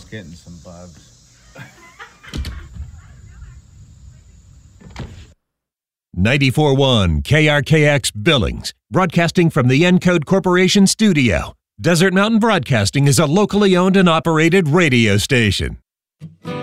getting some bugs. .94.1 KRKX Billings, broadcasting from the Encode Corporation studio. Desert Mountain Broadcasting is a locally owned and operated radio station.